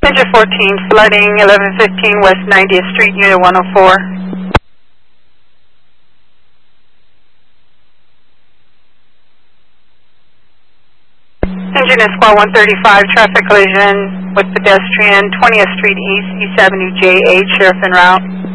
Engine 14, flooding 1115 West 90th Street, Unit 104. Engine is squad 135, traffic collision with pedestrian, 20th Street East, East Avenue J8, Sheriff en route.